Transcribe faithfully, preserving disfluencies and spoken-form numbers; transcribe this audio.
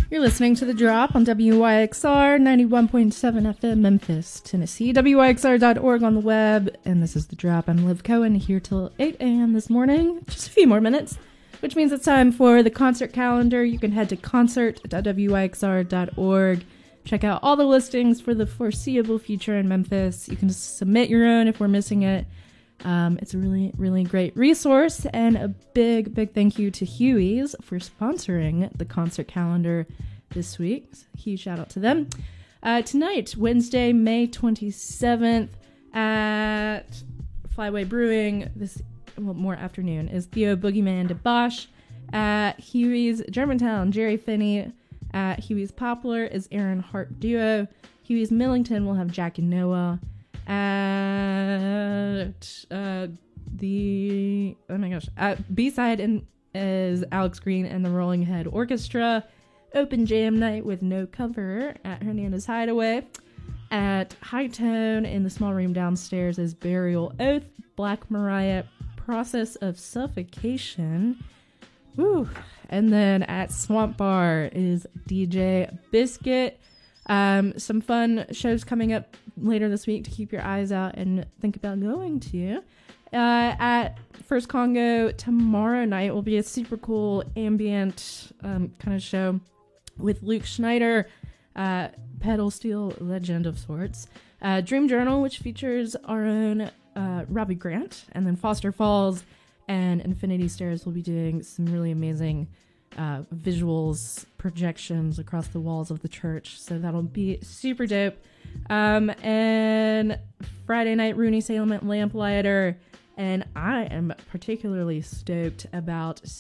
You're listening to The Drop on W Y X R ninety-one point seven F M, Memphis, Tennessee, W Y X R dot org on the web, and this is The Drop. I'm Liv Cohen, here till eight a.m. this morning, just a few more minutes, which means it's time for the concert calendar. You can head to concert dot W Y X R dot org, check out all the listings for the foreseeable future in Memphis. You can submit your own if we're missing it. Um, it's a really, really great resource, and a big, big thank you to Huey's for sponsoring the concert calendar this week. So huge shout out to them. Uh, tonight, Wednesday, May twenty-seventh, at Flyway Brewing, this well, more afternoon, is Theo Boogeyman DeBosch. At Huey's Germantown, Jerry Finney. At Huey's Poplar is Aaron Hart Duo. Huey's Millington will have Jack and Noah. At uh, the oh my gosh, at B-side in, is Alex Green and the Rolling Head Orchestra. Open jam night with no cover at Hernandez Hideaway. At High Tone in the small room downstairs is Burial Oath, Black Mariah, Process of Suffocation. Woo. And then at Swamp Bar is D J Biscuit. Um, some fun shows coming up later this week to keep your eyes out and think about going to. Uh, at First Congo tomorrow night will be a super cool ambient um, kind of show with Luke Schneider, uh, pedal steel legend of sorts. Uh, Dream Journal, which features our own uh, Robbie Grant, and then Foster Falls and Infinity Stairs will be doing some really amazing uh, visuals, projections across the walls of the church. So that'll be super dope. Um, and Friday night, Rooney Salem at Lamplighter. And I am particularly stoked about